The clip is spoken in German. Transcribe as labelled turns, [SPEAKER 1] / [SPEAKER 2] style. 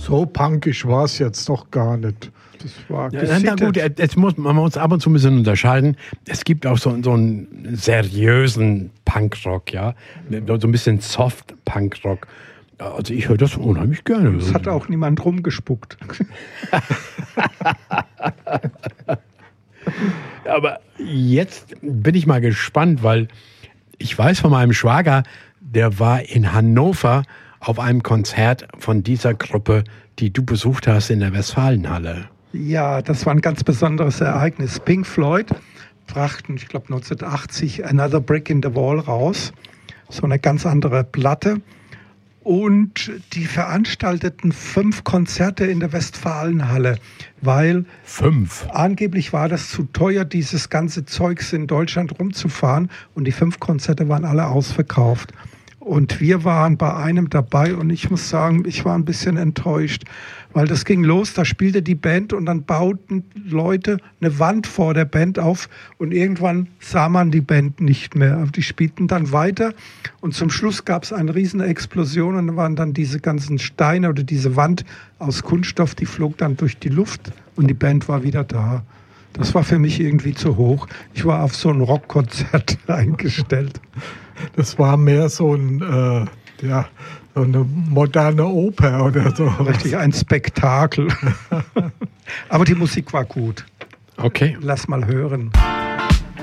[SPEAKER 1] So punkisch war es jetzt doch gar nicht. Das war
[SPEAKER 2] na gut, man muss ab und zu ein bisschen unterscheiden. Es gibt auch so einen seriösen Punkrock, ja. So ein bisschen Soft-Punkrock. Also ich höre das unheimlich gerne.
[SPEAKER 1] Es hat auch niemand rumgespuckt.
[SPEAKER 2] Aber jetzt bin ich mal gespannt, weil ich weiß von meinem Schwager, der war in Hannover auf einem Konzert von dieser Gruppe, die du besucht hast in der Westfalenhalle.
[SPEAKER 1] Ja, das war ein ganz besonderes Ereignis. Pink Floyd brachten, ich glaube 1980, Another Brick in the Wall raus. So eine ganz andere Platte. Und die veranstalteten 5 Konzerte in der Westfalenhalle, weil
[SPEAKER 2] 5.
[SPEAKER 1] Angeblich war das zu teuer, dieses ganze Zeugs in Deutschland rumzufahren. Und die 5 Konzerte waren alle ausverkauft. Und wir waren bei einem dabei und ich muss sagen, ich war ein bisschen enttäuscht, weil das ging los, da spielte die Band und dann bauten Leute eine Wand vor der Band auf und irgendwann sah man die Band nicht mehr. Die spielten dann weiter und zum Schluss gab es eine riesen Explosion und da waren dann diese ganzen Steine oder diese Wand aus Kunststoff, die flog dann durch die Luft und die Band war wieder da. Das war für mich irgendwie zu hoch. Ich war auf so ein Rockkonzert eingestellt.
[SPEAKER 3] Das war mehr so so eine moderne Oper oder so.
[SPEAKER 1] Richtig ein Spektakel. Aber die Musik war gut.
[SPEAKER 2] Okay.
[SPEAKER 1] Lass mal hören.